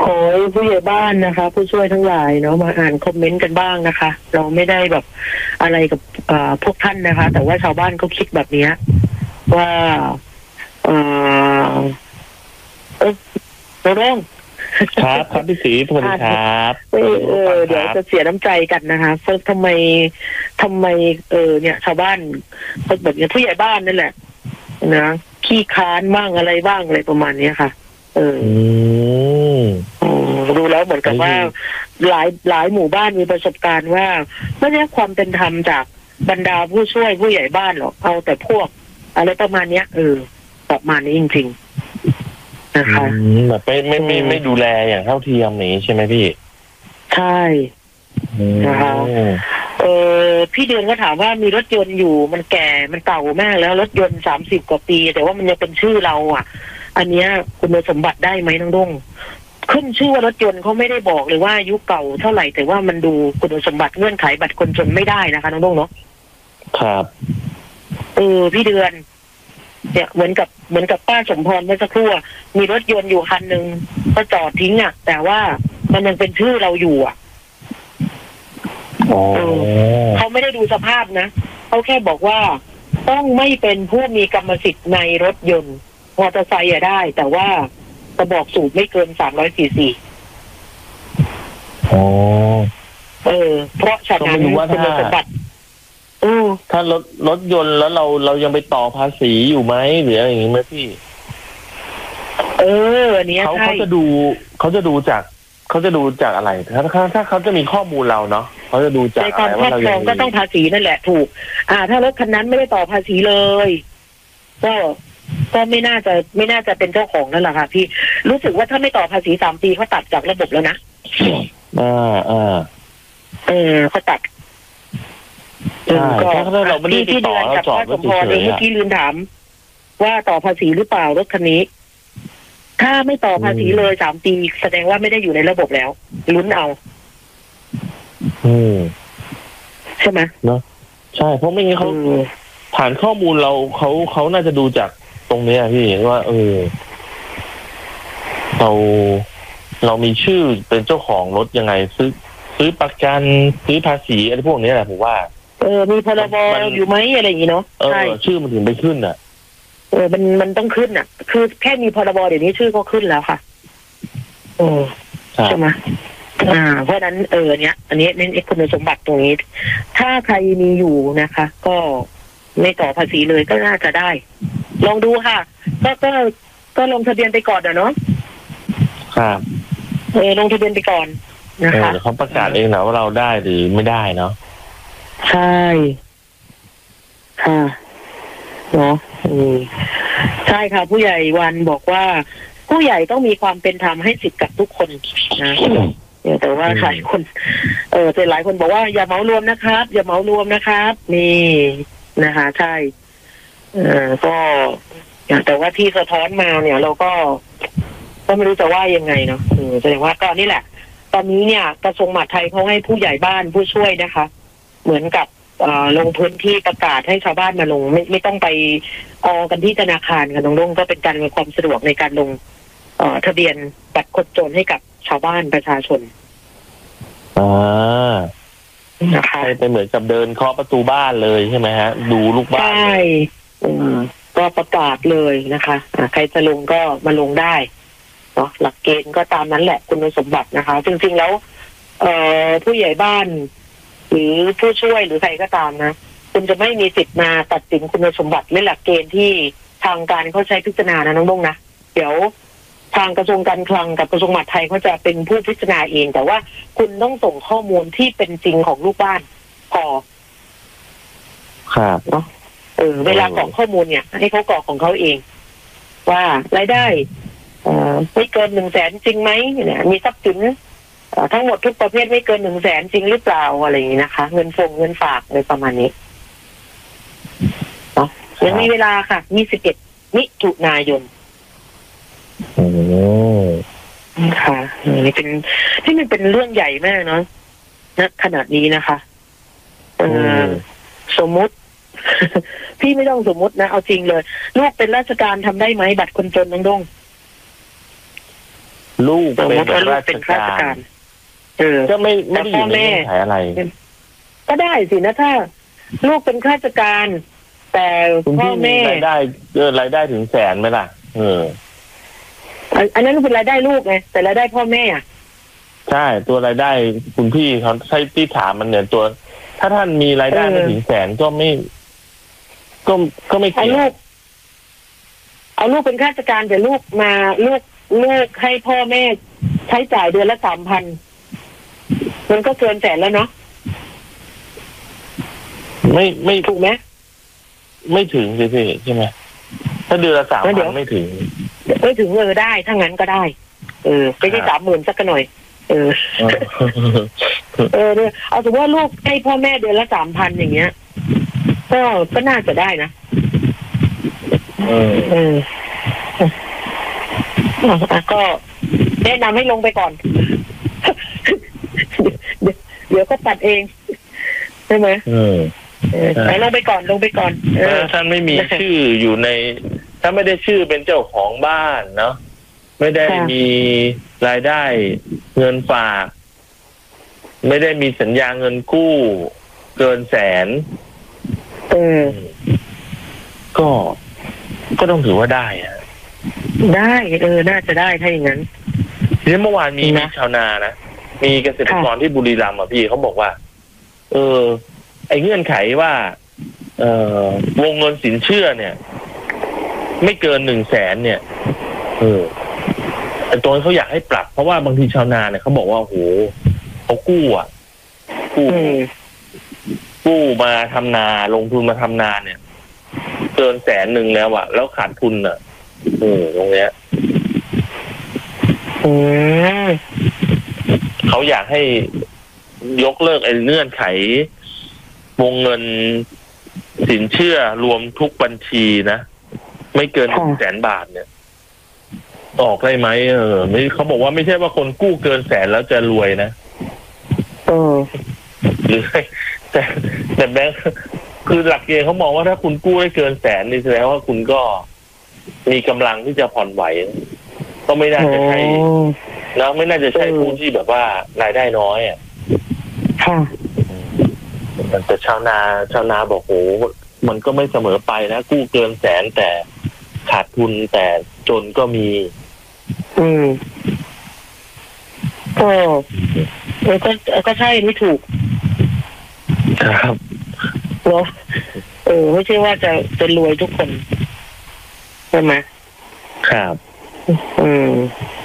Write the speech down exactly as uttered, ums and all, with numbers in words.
ขอผู้ใหญ่บ้านนะคะผู้ช่วยทั้งหลายเนาะมาอ่านคอมเมนต์กันบ้างนะคะเราไม่ได้แบบอะไรกับพวกท่านนะคะแต่ว่าชาวบ้านเขาคิดแบบนี้ว่าเออเออเราต้องครับครับพี่ศรีสวัสดีครับเออเออเดี๋ยวจะเสียน้ำใจกันนะคะเพราะทำไมทำไมเออเนี่ยชาวบ้านแบบนี้ผู้ใหญ่บ้านนั่นแหละนะขี้ค้านบ้างอะไรบ้างอะไรประมาณนี้ค่ะเออดูแล้วเหมือนกับว่าหลายหลายหมู่บ้านมีประสบการณ์ว่าไม่ได้ความเป็นธรรมจากบรรดาผู้ช่วยผู้ใหญ่บ้านหรอกเอาแต่พวกอะไรประมาณเนี้ยเออประมาณนี้จริงๆนะคะแบบไม่ไม่ไม่ไม่ดูแลอย่างเท่าเทียมนี้ใช่ไหมพี่ใช่นะคะเออพี่เดือนก็ถามว่ามีรถยนต์อยู่มันแก่มันเก่ามากแล้วรถยนต์สามสิบกว่าปีแต่ว่ามันยังเป็นชื่อเราอ่ะอันเนี้ยคุณสมบัติได้ไหมน้องดุ้งขึ้นชื่อว่ารถยนต์เขาไม่ได้บอกเลยว่าอายุเก่าเท่าไหร่แต่ว่ามันดูคุณสมบัติเงื่อนไขบัตรคนจนไม่ได้นะคะน้องดุ้งเนาะครับเออพี่เดือนเนี่ยเหมือนกับเหมือนกับป้าสมพรเมื่อสักครู่มีรถยนต์อยู่คันหนึ่งก็จอดทิ้งอ่ะแต่ว่ามันยังเป็นชื่อเราอยู่อ่ะเขาไม่ได้ดูสภาพนะเขาแค่บอกว่าต้องไม่เป็นผู้มีกรรมสิทธิ์ในรถยนต์มอเตอร์ไซค์ได้แต่ว่ากระบอกสูบไม่เกินสามร้อยซีซีอ๋อเออเพราะฉะนั้นคุณสมบัติถ้ารถรถยนต์แล้วเราเรายังไปต่อภาษีอยู่ไหมหรืออะไรอย่างนี้ไหมพี่เอออันนี้เขาเขาจะดูเขาจะดูจากเขาจะดูจากอะไรถ้าถ้าถ้าเขาจะมีข้อมูลเราเนาะเขาจะดูจากอะไรว่าเรายังก็ต้องภาษีนั่นแหละถูกอ่าถ้ารถคันนั้นไม่ได้ต่อภาษีเลยก็ก็ไม่น่าจะไม่น่าจะเป็นเจ้าของนั่นแหละค่ะพี่รู้สึกว่าถ้าไม่ต่อภาษีสามปีเขาตัดจากระบบแล้วนะอ่าอ่าเออเขาตัดใช่ถ้าเราไม่ได้ติดต่อเราจอดก็เฉยๆเมื่อกี้ลืมถามว่าต่อภาษีหรือเปล่ารถคันนี้ถ้าไม่ต่อภาษีเลยสามปีแสดงว่าไม่ได้อยู่ในระบบแล้วลุ้นเอาอืมใช่ไหมเนาะใช่เพราะไม่งั้นเขาฐานข้อมูลเราเขาเขาน่าจะดูจากตรงนี้พี่ว่าเออเราเรามีชื่อเป็นเจ้าของรถยังไงซื้อซื้อประกันซื้อภาษีอะไรพวกนี้แหละผมว่าเออมีพรบอยู่ไหมอะไรอย่างนี้เนาะใช่ชื่อมันถึงไปขึ้นอ่ะเออมันมันต้องขึ้นอ่ะคือแค่มีพรบเดี๋ยวนี้ชื่อก็ขึ้นแล้วค่ะโอ้ใช่ไหมอ่าเพราะนั้นเออเนี้ยอันนี้เน้นคุณสมบัติตรงนี้ถ้าใครมีอยู่นะคะก็ไม่ต่อภาษีเลยก็น่าจะได้ลองดูค่ะก็ก็ก็ลงทะเบียนไปก่อนเนาะครับเออลงทะเบียนไปก่อนนะคะเขาประกาศเองนะว่าเราได้หรือไม่ได้เนาะใช่ค่ะเนาะใช่ค่ะผู้ใหญ่วันบอกว่าผู้ใหญ่ต้องมีความเป็นธรรมให้สิทธิ์กับทุกคนนะแต่ว่าหลายคนเออแต่หลายคนบอกว่าอย่าเหมารวมนะครับอย่าเหมารวมนะครับนี่นะคะใช่เออก็แต่ว่าที่สะท้อนมาเนี่ยเราก็ก็ไม่รู้จะว่ายังไงเนาะเออแสดงว่าก็นี่แหละตอนนี้เนี่ยกระทรวงมหาดไทยเขาให้ผู้ใหญ่บ้านผู้ช่วยนะคะเหมือนกับลงพื้นที่ประกาศให้ชาวบ้านมาลงไม่ไม่ต้องไปออกันที่ธนาคารค่ะน้องลุงก็เป็นการมีความสะดวกในการลงทะเบียนบัตรคนจนให้กับชาวบ้านประชาชนอ่านะคะเป็นเหมือนกับเดินเคาะประตูบ้านเลยใช่ไหมฮะดูลูกบ้านใช่ก็ประกาศเลยนะคะใครจะลงก็มาลงได้เนาะหลักเกณฑ์ก็ตามนั้นแหละคุณสมบัตินะคะจริงๆแล้วเอ่อผู้ใหญ่บ้านหรือผู้ช่วยหรือใครก็ตามนะคุณจะไม่มีสิทธิ์มาตัดสินคุณสมบัติและหลักเกณฑ์ที่ทางการเขาใช้พิจารณานะน้องบงนะเดี๋ยวทางกระทรวงการคลังกับกระทรวงมหาดไทยเขาจะเป็นผู้พิจารณาเองแต่ว่าคุณต้องส่งข้อมูลที่เป็นจริงของลูกบ้านพอครับเนาะเออเวลากรอกข้อมูลเนี่ยให้เขากรอกของเขาเองว่ารายได้เอ่อไม่เกินหนึ่งแสนจริงไหมเนี่ยมีทรัพย์สินทั้งหมดทุกประเภทไม่เกินหนึ่งแสนจริงหรือเปล่าอะไรอย่างนี้นะคะเงินฟงเงินฝากอะไรประมาณนี้เนาะยังมีเวลาค่ะยี่สิบเอ็ดมิถุนายนโอ้ค่ะนี่เป็นที่มันเป็นเรื่องใหญ่มากเนาะณขนาดนี้นะคะเออสมมุติพี่ไม่ต้องสมมุตินะเอาจริงเลยลูกเป็นราชการทำได้ไหมบัตรคนจนน้องดงลูกสมเป็มนติว่าลูรากเป็นชข้าราชกาการ รเออก็ไม่ไม่ได้อยู่ในแต่พ่อแม่เงื่อนไขอะไรก็ได้สินะถ้าลูกเป็นข้าราชการ แต่คุณพ่อพี่มีแม่รายได้เกินรายได้ถึงแสนไหมล่ะเอออันอันนั้นเป็นรายได้ลูกไงแต่รายได้พ่อแม่อะใช่ตัวรายได้คุณพี่เขาใช้ที่ถามมันเนี่ยตัว ถ้าท่านมีรายได้ไม่ถึงแสนก็ไม่ ก็ก็ไม่เอาเกี่ยวลูก เอาลูกเป็นข้าราชการแต่ลูกมาลูกลูกให้พ่อแม่ใช้จ่ายเดือนละสามพันมันก็เกินแสนแล้วเนาะไม่ไม่ถูกไหมไม่ถึงสิพี่ใช่ไหมถ้าเดือนละสามพันไม่ถึงไม่ถึงเออได้ถ้างั้นก็ได้ เออไม่ใช่สามหมื่นสักหน่อย เออ เออเนี่ยเอาสมมติว่าลูกให้พ่อแม่เดือนละสามพันอย่างเงี้ย ก็ก็น่าจะได้นะเออเอออ่ะก็แนะนำให้ลงไปก่อน เดี๋ยวเดี๋ยวก็ตัดเองใช่ไหมเออเออไปลงไปก่อนลงไปก่อน เออถ้าท่านไม่มีชื่ออยู่ใน ถ้าไม่ได้ชื่อเป็นเจ้าของบ้านเนาะไม่ได้ค่ะมีรายได้เงินฝาก ไม่ได้มีสัญญาเงินกู้เกินแสนเออก็ก็ต้องถือว่าได้อะได้เออน่าจะได้ถ้าอย่างนั้นทีนี้เมื่อวานมีนะมีชาวนานะมีเกษตรกรที่บุรีรัมย์อ่ะพี่เขาบอกว่า เออ ไอ้เงื่อนไขว่า เออวงเงินสินเชื่อเนี่ย ไม่เกินหนึ่งแสนเนี่ย เออแต่ตรงนี้เขาอยากให้ปรับเพราะว่าบางทีชาวนาเนี่ยเขาบอกว่าโอ้โหเขากู้อ่ะกู้อืมกู้มาทำนาลงทุนมาทำนาเนี่ย เกินแสนหนึ่งแล้วอ่ะ แล้วขาดทุนอ่ะเออตรงเนี้ยอืมเขาอยากให้ยกเลิกไอ้เงื่อนไข วงเงินสินเชื่อรวมทุกบัญชีนะไม่เกินหนึ่งแสนบาทเนี่ย ออกได้ไหมเออไม่เขาบอกว่าไม่ใช่ว่าคนกู้เกินแสนแล้วจะรวยนะเออหรือแต่แต่แบงค์คือหลักเกณฑ์เขามองว่าถ้าคุณกู้ได้เกินแสนนี่แสดงว่าคุณก็มีกำลังที่จะผ่อนไหวก็ไม่น่าจะใช่แล้วไม่น่าจะใช่ผู้ที่แบบว่ารายได้น้อยอ่ะค่ะแต่ชาวนาชาวนาบอกโหมันก็ไม่เสมอไปนะกู้เกินแสนแต่ขาดทุนแต่จนก็มีอืมก็เออก็ก็ใช่ไม่ถูกครับเนาะเออไม่ใช่ว่าจะจะรวยทุกคนใช่ไหมครับอืม